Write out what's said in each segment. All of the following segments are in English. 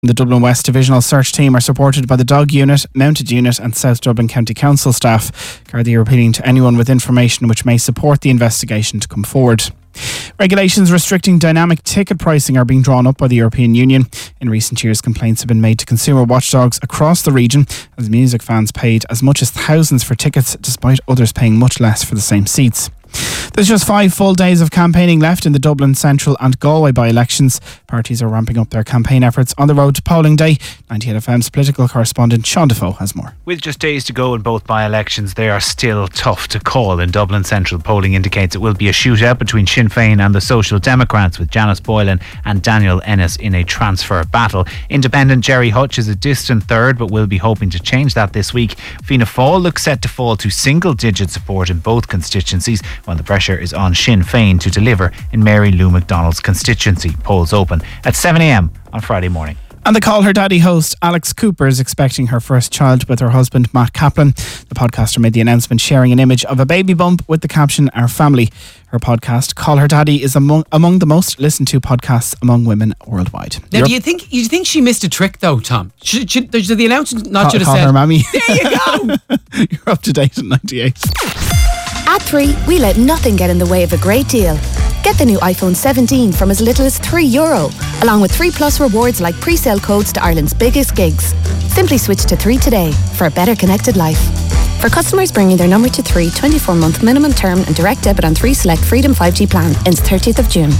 The Dublin West Divisional Search Team are supported by the Dog Unit, Mounted Unit and South Dublin County Council staff. Gardaí are appealing to anyone with information which may support the investigation to come forward. Regulations restricting dynamic ticket pricing are being drawn up by the European Union. In recent years, complaints have been made to consumer watchdogs across the region as music fans paid as much as thousands for tickets, despite others paying much less for the same seats. There's just 5 full days of campaigning left in the Dublin Central and Galway by-elections. Parties are ramping up their campaign efforts on the road to polling day. 98FM's political correspondent Sean Defoe has more. With just days to go in both by-elections, they are still tough to call. In Dublin Central, polling indicates it will be a shootout between Sinn Féin and the Social Democrats, with Janice Boylan and Daniel Ennis in a transfer battle. Independent Jerry Hutch is a distant third, but will be hoping to change that this week. Fianna Fáil looks set to fall to single-digit support in both constituencies, while the pressure is on Sinn Féin to deliver in Mary Lou McDonald's constituency. Polls open at 7am on Friday morning. And the Call Her Daddy host Alex Cooper is expecting her first child with her husband Matt Kaplan. The podcaster made the announcement sharing an image of a baby bump with the caption "Our Family." Her podcast Call Her Daddy is among the most listened to podcasts among women worldwide. Now, do you think she missed a trick though, Tom? Should the announcement not should have call said her mammy? There you go. You're up to date at 98. At 3, we let nothing get in the way of a great deal. Get the new iPhone 17 from as little as €3, along with 3 Plus rewards like pre-sale codes to Ireland's biggest gigs. Simply switch to 3 today for a better connected life. For customers bringing their number to 3, 24-month minimum term and direct debit on 3 select Freedom 5G plan ends 30th of June.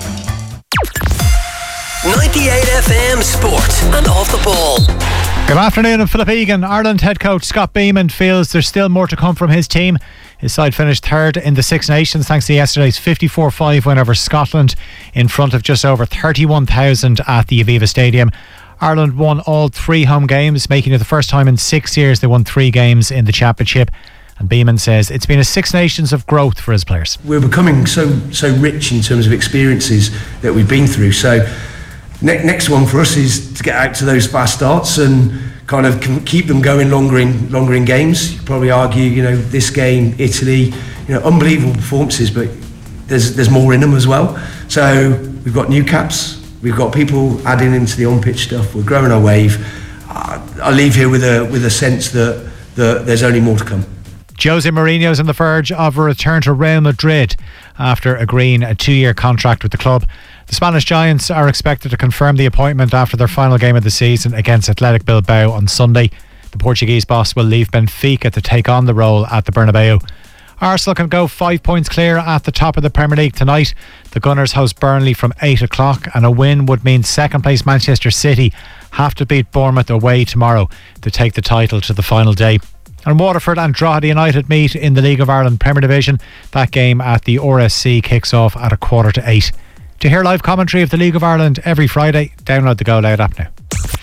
98FM Sport and Off the Ball. Good afternoon, I'm Philip Egan. Ireland head coach Scott Beeman feels there's still more to come from his team. His side finished third in the Six Nations thanks to yesterday's 54-5 win over Scotland in front of just over 31,000 at the Aviva Stadium. Ireland won all 3 home games, making it the first time in 6 years they won 3 games in the championship. And Beeman says it's been a Six Nations of growth for his players. We're becoming so rich in terms of experiences that we've been through. So next one for us is to get out to those fast starts and kind of keep them going longer in games. You could probably argue, this game, Italy, unbelievable performances, but there's more in them as well. So we've got new caps, we've got people adding into the on-pitch stuff. We're growing our wave. I leave here with a sense that there's only more to come. Jose Mourinho's on the verge of a return to Real Madrid after agreeing a 2-year contract with the club. The Spanish Giants are expected to confirm the appointment after their final game of the season against Athletic Bilbao on Sunday. The Portuguese boss will leave Benfica to take on the role at the Bernabeu. Arsenal can go 5 points clear at the top of the Premier League tonight. The Gunners host Burnley from 8 o'clock, and a win would mean second place Manchester City have to beat Bournemouth away tomorrow to take the title to the final day. And Waterford and Drogheda United meet in the League of Ireland Premier Division. That game at the RSC kicks off at 7:15. To hear live commentary of the League of Ireland every Friday, download the Go Loud app now.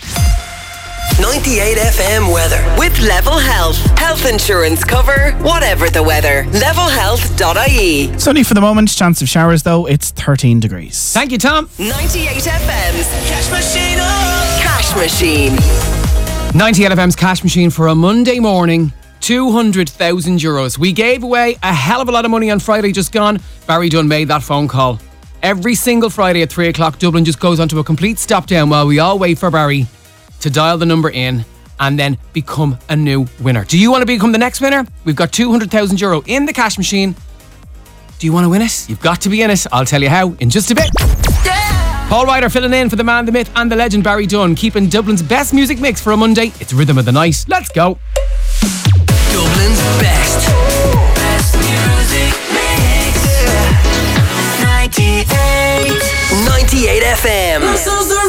98FM weather with Level Health. Health insurance cover, whatever the weather. levelhealth.ie. Sunny for the moment, chance of showers though. It's 13 degrees. Thank you, Tom. 98FM's Cash Machine. Cash Machine. 98FM's Cash Machine for a Monday morning. €200,000. We gave away a hell of a lot of money on Friday just gone. Barry Dunn made that phone call. Every single Friday at 3 o'clock, Dublin just goes onto a complete stop down while we all wait for Barry to dial the number in and then become a new winner. Do you want to become the next winner? We've got €200,000 in the Cash Machine. Do you want to win it? You've got to be in it. I'll tell you how in just a bit. Yeah. Paul Ryder filling in for the man, the myth and the legend Barry Dunn, keeping Dublin's best music mix for a Monday. It's Rhythm of the Night. Let's go. Dublin's best music mix. 98 FM.